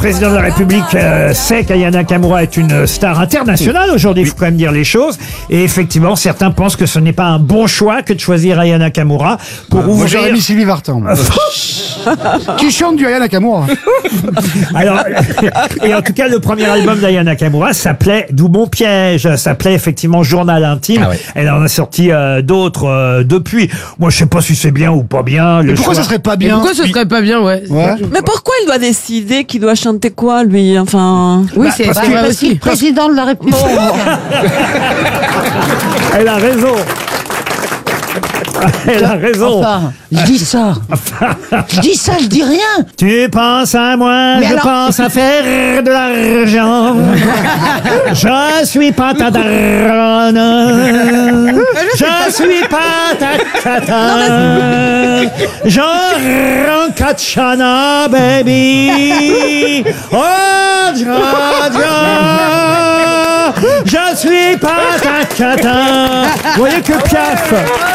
président de la République sait qu'Aya Nakamura est une star internationale aujourd'hui, il faut quand même dire les choses. Et effectivement, certains pensent que ce n'est pas un bon choix que de choisir Aya Nakamura pour Moi, j'aurais ouvrir... mis Sylvie Vartan. Qui chante du Aya Nakamura. Alors, et en tout cas, le premier album d'Aya Nakamura s'appelait D'où mon piège, s'appelait effectivement Journal intime. Ah ouais. Elle en a sorti d'autres depuis. Moi, je sais pas si c'est bien ou pas bien. Mais pourquoi ça serait pas bien? Pourquoi ce serait pas bien, ouais. Ouais. Mais pourquoi il doit décider qu'il doit chanter quoi, lui? Enfin. Oui, c'est parce vrai que- aussi. Président de la République. Elle a raison. Elle a raison. Enfin, je dis ça. Je dis rien. Tu penses à moi, Mais je alors- pense à faire de l'argent. Je suis pas ta daronne. Je suis pas ta cata. Je Katchana, baby. Oh, Georgia. Je suis pas ta cata. Vous voyez que Piaf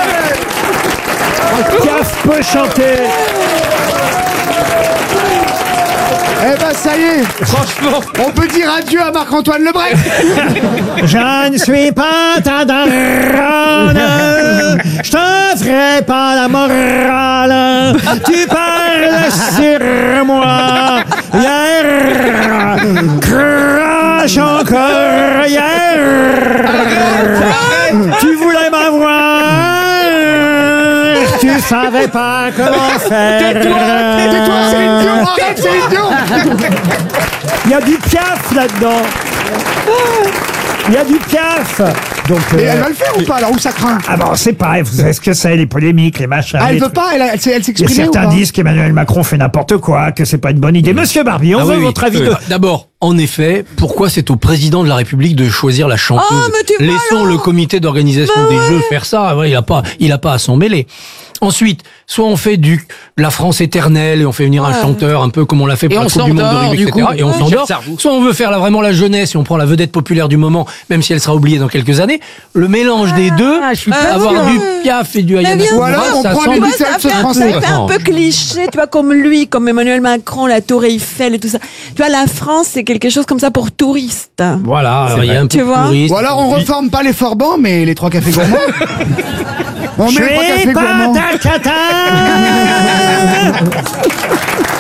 peut chanter. Eh ben, ça y est. Franchement. On peut dire adieu à Marc-Antoine Lebret. Je ne suis pas ta daronne, je te ferai pas la morale, tu parles sur moi, hier, crache encore, hier, tu voulais m'avoir, tu savais pas comment faire. Tais-toi, Céline Dion. Arrête, Céline Dion. Il y a du Piaf là-dedans. Il y a du Piaf. Donc, Mais elle va le faire ou pas, alors, où ça craint? ah bon, c'est pas, vous savez ce que c'est, les polémiques, les machins. Ah, elle les veut trucs. pas, elle Il y a s'exprime ou certains pas? disent qu'Emmanuel Macron fait n'importe quoi, que c'est pas une bonne idée. Monsieur Barbie, on Ah veut oui, oui. votre avis de... D'abord, en effet, pourquoi c'est au président de la République de choisir la chanteuse? Oh, mais tu vois, Laissons alors. le comité d'organisation des Jeux faire ça. Ouais, il a pas à s'en mêler. Ensuite, soit on fait de la France éternelle et on fait venir un chanteur un peu comme on l'a fait pour Et la on Coupe du Monde de s'endort, rugby, du etc. coup. Et on s'endort. Soit on veut faire vraiment la jeunesse et on prend la vedette populaire du moment, même si elle sera oubliée dans quelques années. Le mélange des deux, je suis pas avoir sûr. du Piaf et du Aya Mais bien Ou Nakamura, alors, on ça prend semble- les Tu vois, Beatles ça fait, français. ça fait un peu cliché, tu vois, comme lui, comme Emmanuel Macron, la Tour Eiffel et tout ça. Tu vois, la France, c'est quelque chose comme ça pour touristes. Voilà, il y a un peu Tu de vois. touriste. Ou alors, on reforme pas les Forbans, mais les 3 cafés gourmands. On Je met les 3 suis cafés pas gourmands. ta cata.